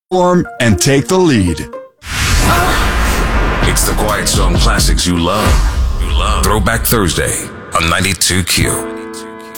Form and take the lead. It's the Quiet Storm classics you love. Throwback Thursday on 92Q.